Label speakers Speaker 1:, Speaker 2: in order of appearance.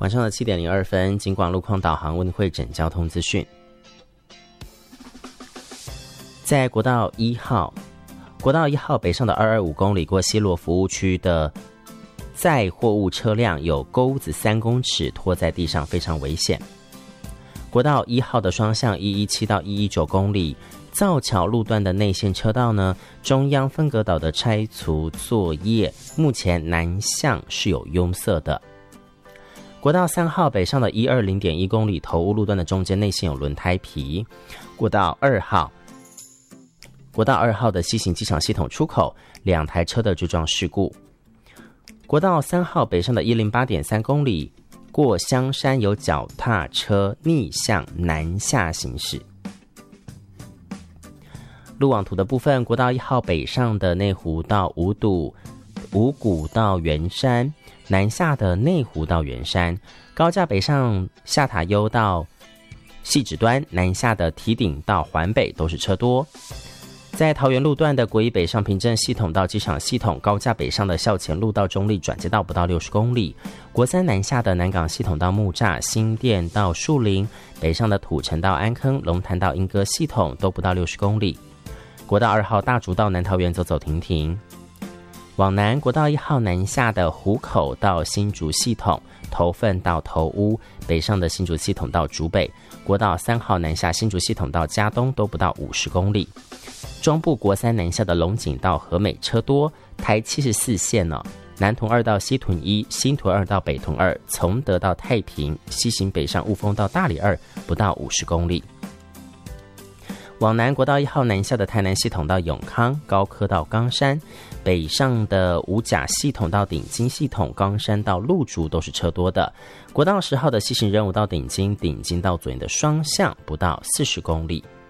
Speaker 1: 晚上的7点02分，警广路况导航为您会诊交通资讯。在国道1号北上的225公里过西螺服务区的载货物车辆有钩子3公尺拖在地上，非常危险。国道1号的双向117到119公里造桥路段的内线车道呢，中央分隔岛的拆除作业目前南向是有拥塞的。国道3号北上的120.1公里头屋路段的中间内线有轮胎皮。国道2号的西行机场系统出口2台车的追撞事故。国道3号北上的108.3公里过香山有脚踏车逆向南下行驶。路网图的部分，国道1号北上的内湖到五股到圆山，南下的内湖到圆山，高架北上下塔悠到汐止端，南下的堤顶到环北都是车多。在桃园路段的国一北上平镇系统到机场系统，高架北上的校前路到中立转接道不到60公里。国3南下的南港系统到木栅，新店到树林，北上的土城到安坑，龙潭到莺歌系统都不到60公里。国道2号大竹到南桃园走走停停。往南，国道1号南下的湖口到新竹系统，头份到头屋，北上的新竹系统到竹北。国道3号南下新竹系统到嘉东都不到50公里。中部国3南下的龙井到和美车多，台74线呢，南屯2到西屯1，新屯2到北屯2，从德到太平，西行北上雾峰到大里2不到50公里。往南，国道1号南下的台南系统到永康，高科到冈山，北上的五甲系统到顶金系统，冈山到鹿竹都是车多的。国道10号的西行仁武到顶金，顶金到左营的双向不到40公里。